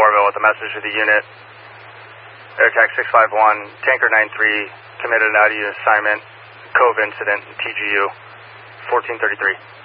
Orville with a message to the unit. AirTac 651, Tanker 93, committed an out-of-unit assignment, Cove incident, TGU, 1433.